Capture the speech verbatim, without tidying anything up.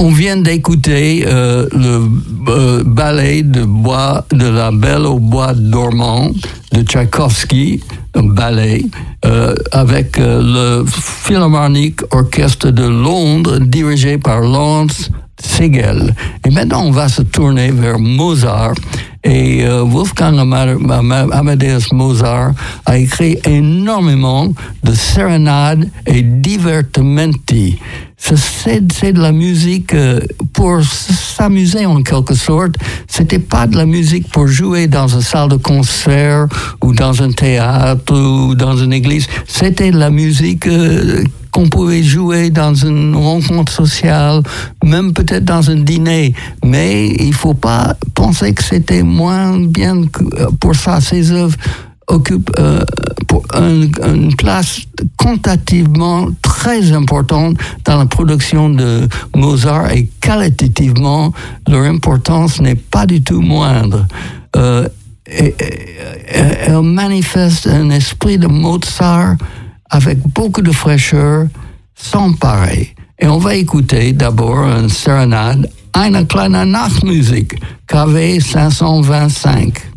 On vient d'écouter euh, le euh, ballet de bois de la Belle au bois dormant de Tchaïkovski, un ballet euh, avec euh, le Philharmonic Orchestre de Londres dirigé par Lawrence Segel. Et maintenant, on va se tourner vers Mozart. Et euh, Wolfgang Amadeus Mozart a écrit énormément de sérénades et divertimenti. C'est, c'est de la musique euh, pour s'amuser en quelque sorte. C'était pas de la musique pour jouer dans une salle de concert ou dans un théâtre ou dans une église. C'était de la musique euh, qu'on pouvait jouer dans une rencontre sociale, même peut-être dans un dîner. Mais il faut pas penser que c'était moins bien que pour ça. Ces œuvres occupent euh, pour un, une place quantitativement très importante dans la production de Mozart et qualitativement, leur importance n'est pas du tout moindre. Euh, et, et, elle manifeste un esprit de Mozart avec beaucoup de fraîcheur, sans pareil. Et on va écouter d'abord une sérénade, Eine kleine Nachtmusik, K V cinq cent vingt-cinq.